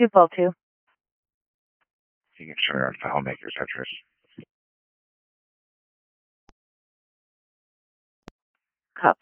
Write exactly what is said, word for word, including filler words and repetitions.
two Paul two. You can show your file maker's address. Copy.